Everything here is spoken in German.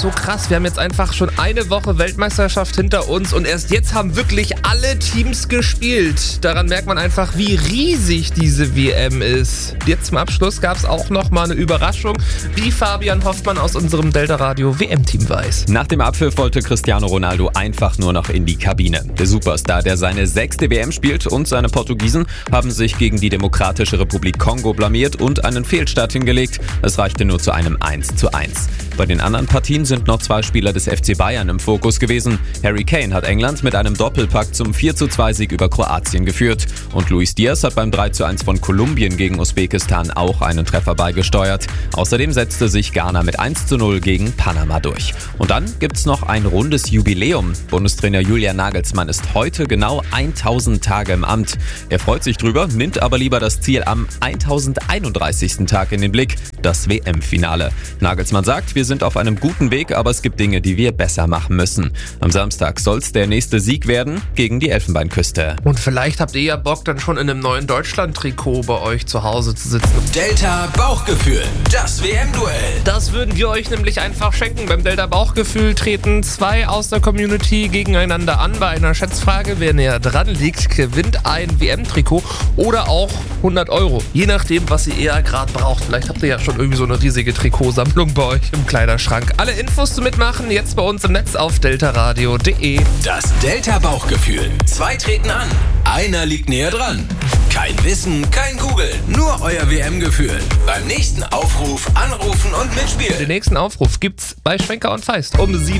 so krass. Wir haben jetzt einfach schon eine Woche Weltmeisterschaft hinter uns und erst jetzt haben wirklich alle Teams gespielt. Daran merkt man einfach, wie riesig diese WM ist. Jetzt zum Abschluss gab es auch nochmal eine Überraschung, wie Fabian Hoffmann aus unserem Delta Radio WM-Team weiß. Nach dem Abpfiff wollte Cristiano Ronaldo einfach nur noch in die Kabine. Der Superstar, der seine 6. WM spielt, und seine Portugiesen haben sich gegen die Demokratische Republik Kongo blamiert und einen Fehlstart hingelegt. Es reichte nur zu einem 1:1. Bei den anderen Partien sind noch 2 Spieler des FC Bayern im Fokus gewesen. Harry Kane hat England mit einem Doppelpack zum 4:2-Sieg über Kroatien geführt. Und Luis Diaz hat beim 3:1 von Kolumbien gegen Usbekistan auch einen Treffer beigesteuert. Außerdem setzte sich Ghana mit 1:0 gegen Panama durch. Und dann gibt's noch ein rundes Jubiläum. Bundestrainer Julian Nagelsmann ist heute genau 1000 Tage im Amt. Er freut sich drüber, nimmt aber lieber das Ziel am 1031. Tag in den Blick, das WM-Finale. Nagelsmann sagt, wir sind auf einem guten Weg, aber es gibt Dinge, die wir besser machen müssen. Am Samstag soll's der nächste Sieg werden gegen die Elfenbeinküste. Und vielleicht habt ihr ja Bock, dann schon in einem neuen Deutschland-Trikot bei euch zu Hause zu sitzen. Delta Bauchgefühl, das WM-Duell. Das würden wir euch nämlich einfach schenken. Beim Delta Bauchgefühl treten 2 aus der Community gegeneinander an. Bei einer Schätzfrage, wer näher dran liegt, gewinnt ein WM-Trikot oder auch 100 €. Je nachdem, was ihr eher gerade braucht. Vielleicht habt ihr ja schon irgendwie so eine riesige Trikotsammlung bei euch im Kleiderschrank. Alle Infos zu mitmachen jetzt bei uns im Netz auf deltaradio.de. Das Delta Bauchgefühl. 2 treten an, einer liegt näher dran. Kein Wissen, kein Google, nur euer WM-Gefühl. Beim nächsten Aufruf anrufen und mitspielen. Den nächsten Aufruf gibt's bei Schwenker und Feist um 7.